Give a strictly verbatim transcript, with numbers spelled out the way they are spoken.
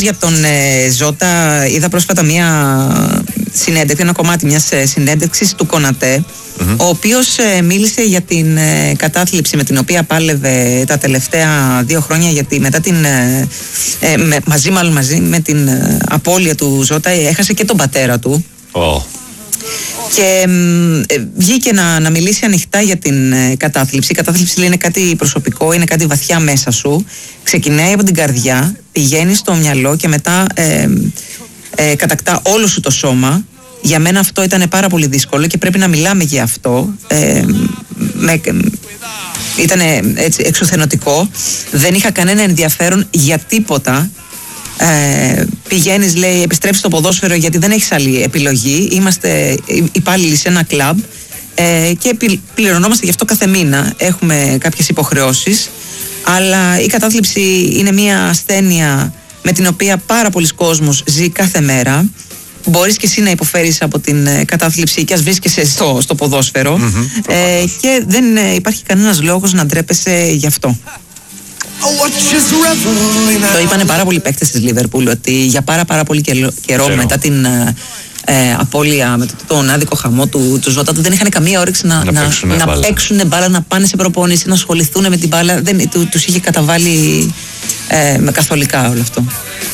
Για τον ε, Ζώτα είδα πρόσφατα μία συνέντευξη, ένα κομμάτι μιας ε, συνέντευξης του Κονατέ, mm-hmm. ο οποίος ε, μίλησε για την ε, κατάθλιψη με την οποία πάλευε τα τελευταία δύο χρόνια, γιατί μετά την ε, ε, με, μαζί μάλλον μαζί με την ε, απώλεια του Ζώτα έχασε και τον πατέρα του. Oh. Και ε, βγήκε να, να μιλήσει ανοιχτά για την ε, κατάθλιψη. Η κατάθλιψη λέει, είναι κάτι προσωπικό, είναι κάτι βαθιά μέσα σου. Ξεκινάει από την καρδιά, πηγαίνει στο μυαλό και μετά ε, ε, κατακτά όλο σου το σώμα. Για μένα αυτό ήταν πάρα πολύ δύσκολο και πρέπει να μιλάμε για αυτό. Ε, με, ήταν έτσι εξουθενωτικό. Δεν είχα κανένα ενδιαφέρον για τίποτα. Ε, πηγαίνεις, λέει, επιστρέψεις στο ποδόσφαιρο γιατί δεν έχεις άλλη επιλογή. Είμαστε υπάλληλοι σε ένα κλαμπ ε, και πληρωνόμαστε γι' αυτό κάθε μήνα. Έχουμε κάποιες υποχρεώσεις, αλλά η κατάθλιψη είναι μια ασθένεια με την οποία πάρα πολλοί κόσμος ζει κάθε μέρα. Μπορείς και εσύ να υποφέρεις από την κατάθλιψη και ας βρίσκεσαι στο, στο ποδόσφαιρο, mm-hmm, ε, και δεν υπάρχει κανένας λόγος να ντρέπεσαι γι' αυτό. Το είπανε πάρα πολλοί παίκτες της Λίβερπουλ ότι για πάρα πάρα πολύ καιρό, καιρό μετά την ε, απώλεια, με τον άδικο χαμό του, του Ζώτα, δεν είχαν καμία όρεξη να, να, να, να μπάλα. παίξουν μπάλα, να πάνε σε προπόνηση, να ασχοληθούν με την μπάλα. Δεν, του, τους είχε καταβάλει ε, με καθολικά όλο αυτό.